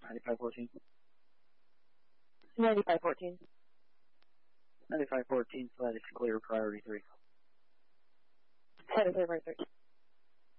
9514. 9514. 9514, flat is clear, priority 3. Headed clear, priority 3.